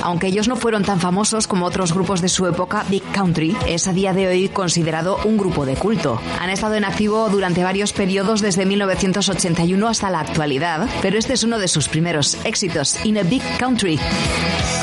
Aunque ellos no fueron tan famosos como otros grupos de su época, Big Country es a día de hoy considerado un grupo de culto. Han estado en activo durante varios periodos desde 1981 hasta la actualidad, pero este es uno de sus primeros éxitos, In a Big Country.